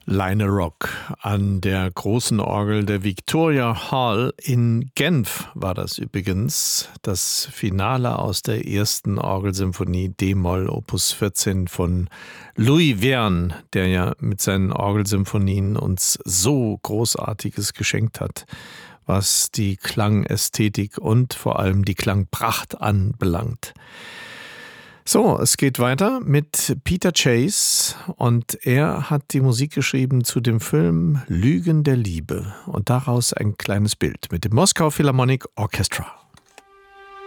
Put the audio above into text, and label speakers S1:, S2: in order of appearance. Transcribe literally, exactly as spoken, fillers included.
S1: Lionel Rock an der großen Orgel der Victoria Hall in Genf war das übrigens. Das Finale aus der ersten Orgelsymphonie D-Moll Opus vierzehn von Louis Vierne, der ja mit seinen Orgelsymphonien uns so Großartiges geschenkt hat, was die Klangästhetik und vor allem die Klangpracht anbelangt. So, es geht weiter mit Peter Chase und er hat die Musik geschrieben zu dem Film Lügen der Liebe und daraus ein kleines Bild mit dem Moskau Philharmonic Orchestra.